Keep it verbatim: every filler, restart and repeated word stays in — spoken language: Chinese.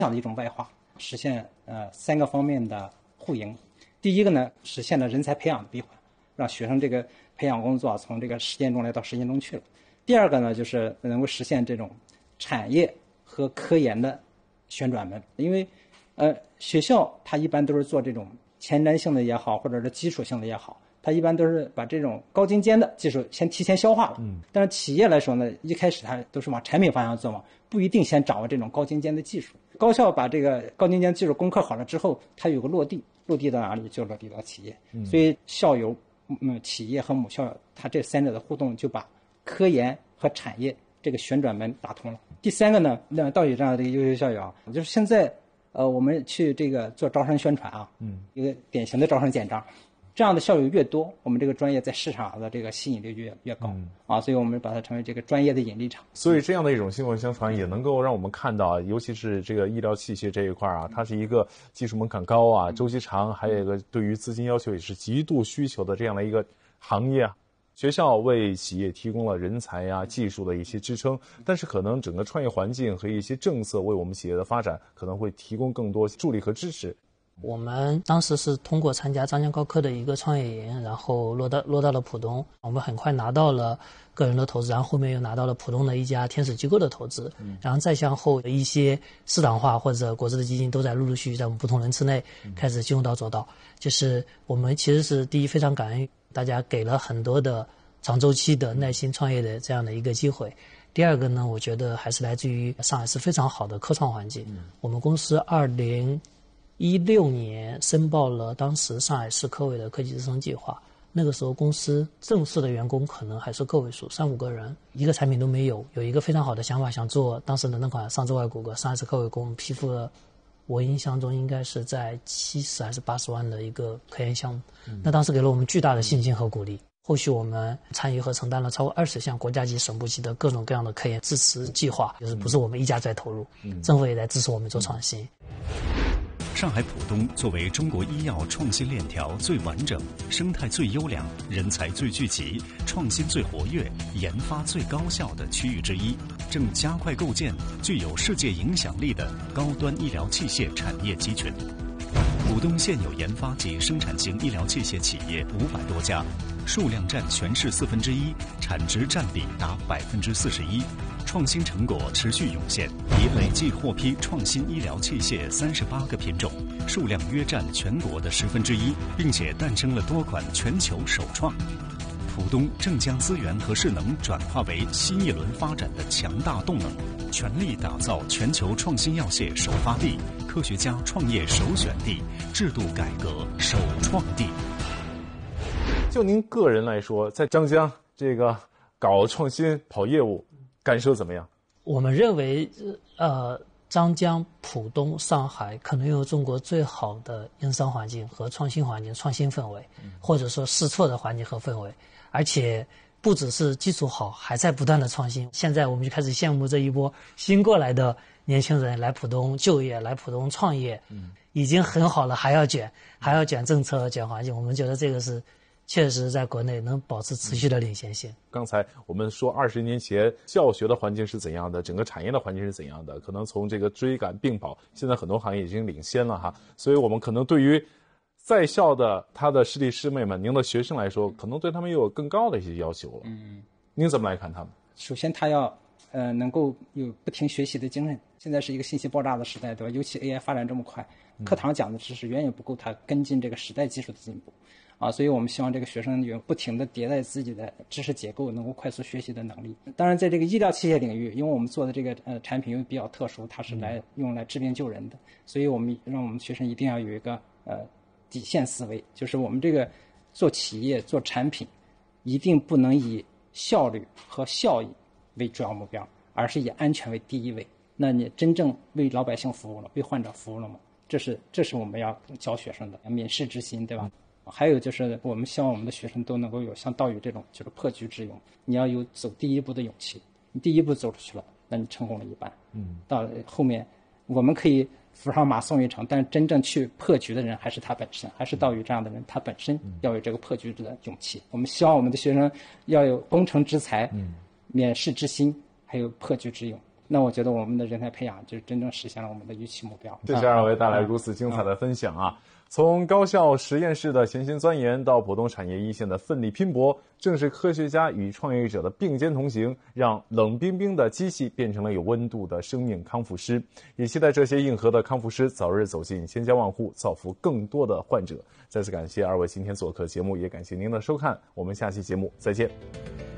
这样的一种外化，实现呃三个方面的互赢。第一个呢，实现了人才培养的闭环，让学生这个培养工作从这个实践中来到实践中去了。第二个呢，就是能够实现这种产业和科研的旋转门，因为呃学校它一般都是做这种前瞻性的也好，或者是基础性的也好，它一般都是把这种高精尖的技术先提前消化了。嗯，但是企业来说呢，一开始它都是往产品方向做嘛，不一定先掌握这种高精尖的技术。高校把这个高精尖技术攻克好了之后，它有个落地，落地到哪里就落地到企业。嗯，所以校友、嗯企业和母校，它这三者的互动就把科研和产业这个旋转门打通了。第三个呢，那道宇这样的一个优秀校友啊，就是现在呃我们去这个做招生宣传啊，嗯，一个典型的招生简章。这样的校友越多，我们这个专业在市场的这个吸引力就越越高、嗯、啊，所以我们把它成为这个专业的引力场。 所以这样的一种薪火相传，也能够让我们看到，尤其是这个医疗器械这一块啊，它是一个技术门槛高啊，周期长，还有一个对于资金要求也是极度需求的这样的一个行业啊。学校为企业提供了人才呀、技术的一些支撑，但是可能整个创业环境和一些政策为我们企业的发展可能会提供更多助力和支持。 我们当时是通过参加张江高科的一个创业营，然后落到落到了浦东，我们很快拿到了个人的投资，然后后面又拿到了浦东的一家天使机构的投资，嗯、然后再向后一些市场化或者国资的基金都在陆陆续续在我们不同人次内开始进入到左道。就是我们其实是第一非常感恩大家给了很多的长周期的耐心创业的这样的一个机会。第二个呢，我觉得还是来自于上海市非常好的科创环境。嗯、我们公司二零一六年申报了当时上海市科委的科技支撑计划，那个时候公司正式的员工可能还是个位数，三五个人，一个产品都没有。有一个非常好的想法，想做当时的那款上市外骨骼，上海市科委给我们批复了，我印象中应该是在七十还是八十万的一个科研项目。嗯、那当时给了我们巨大的信心和鼓励。后续我们参与和承担了超过二十项国家级、省部级的各种各样的科研支持计划，就是不是我们一家在投入，嗯、政府也在支持我们做创新。 上海浦东作为中国医药创新链条最完整、生态最优良、人才最聚集、创新最活跃、研发最高效的区域之一，正加快构建具有世界影响力的高端医疗器械产业集群。浦东现有研发及生产型医疗器械企业五百多家，数量占全市四分之一，产值占比达百分之四十一。创新成果持续涌现，已累计获批创新医疗器械三十八个品种，数量约占全国的十分之一，并且诞生了多款全球首创。浦东正将资源和势能转化为新一轮发展的强大动能，全力打造全球创新药械首发地、科学家创业首选地、制度改革首创地。 就您个人来说，在张江这个搞创新、跑业务，感受怎么样？ 我们认为，呃，张江、浦东、上海可能有中国最好的营商环境和创新环境、创新氛围，嗯、或者说试错的环境和氛围，而且不只是基础好，还在不断的创新。现在我们就开始羡慕这一波新过来的年轻人来浦东就业、来浦东创业，嗯、已经很好了，还要卷，还要卷政策、卷环境。我们觉得这个是确实在国内能保持持续的领先性。 刚才我们说二十年前教学的环境是怎样的，整个产业的环境是怎样的，可能从这个追赶并跑，现在很多行业已经领先了哈。所以我们可能对于在校的他的师弟师妹们，您的学生来说，可能对他们又有更高的一些要求了。嗯，您怎么来看他们？ 首先他要呃能够有不停学习的精神。现在是一个信息爆炸的时代，对吧？尤其 A I 发展这么快，课堂讲的知识远远不够他跟进这个时代技术的进步。啊，所以我们希望这个学生有不停地迭代自己的知识结构，能够快速学习的能力。当然，在这个医疗器械领域，因为我们做的这个呃产品又比较特殊，它是来用来治病救人的，所以我们让我们学生一定要有一个呃底线思维，就是我们这个做企业做产品，一定不能以效率和效益为主要目标，而是以安全为第一位。那你真正为老百姓服务了，为患者服务了吗？这是这是我们要教学生的悯世之心，对吧？还有就是我们希望我们的学生都能够有像道宇这种就是破局之勇，你要有走第一步的勇气，你第一步走出去了，那你成功了一半。嗯，到后面我们可以扶上马送一程，但是真正去破局的人还是他本身，还是道宇这样的人，他本身要有这个破局的勇气。我们希望我们的学生要有攻城之才、嗯、免世之心，还有破局之勇。 那我觉得我们的人才培养就真正实现了我们的预期目标。 谢谢二位带来如此精彩的分享啊！从高校实验室的潜心钻研到浦东产业一线的奋力拼搏，正是科学家与创业者的并肩同行，让冷冰冰的机器变成了有温度的生命康复师。也期待这些硬核的康复师早日走进千家万户，造福更多的患者。再次感谢二位今天做客节目，也感谢您的收看，我们下期节目再见。